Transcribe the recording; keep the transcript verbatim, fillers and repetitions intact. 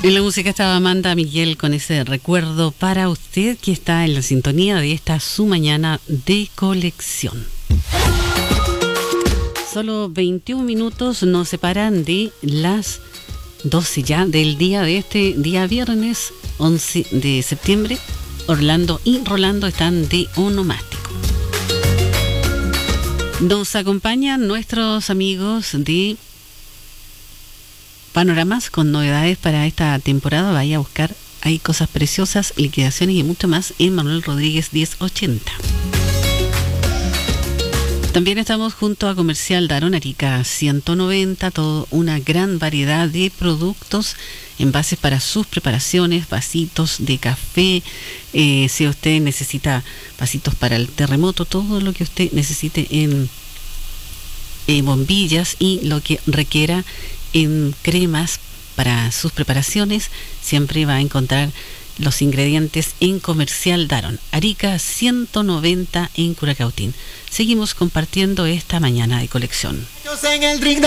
En la música estaba Amanda Miguel con ese recuerdo para usted que está en la sintonía de esta su mañana de colección. Solo veintiún minutos nos separan de las doce ya del día de este día viernes once de septiembre. Orlando y Rolando están de onomástico. Nos acompañan nuestros amigos de Panoramas con novedades para esta temporada. Vaya a buscar, hay cosas preciosas, liquidaciones y mucho más en Manuel Rodríguez diez ochenta. También estamos junto a Comercial Daron Arica ciento noventa, toda una gran variedad de productos, envases para sus preparaciones, vasitos de café, eh, si usted necesita vasitos para el terremoto, todo lo que usted necesite en eh, bombillas y lo que requiera en cremas para sus preparaciones, siempre va a encontrar los ingredientes en Comercial Daron Arica ciento noventa en Curacautín. Seguimos compartiendo esta mañana de colección.